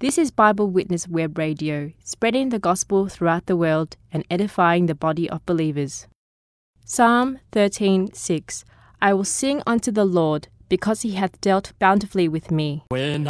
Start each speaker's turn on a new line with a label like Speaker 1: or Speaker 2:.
Speaker 1: This is Bible Witness Web Radio, spreading the gospel throughout the world and edifying the body of believers. Psalm 13:6. I will sing unto the Lord, because he hath dealt bountifully with me.
Speaker 2: When